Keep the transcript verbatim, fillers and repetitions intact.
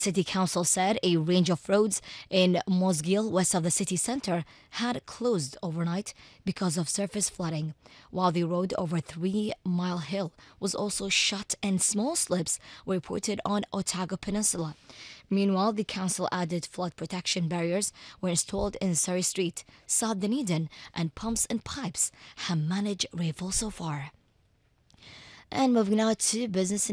City Council said a range of roads in Mosgiel, west of the city center, had closed overnight because of surface flooding, while the road over Three Mile Hill was also shut and small slips were reported on Otago Peninsula. Meanwhile, the council added flood protection barriers were installed in Surrey Street, South Dunedin, and pumps and pipes have managed rainfall so far. And moving now to business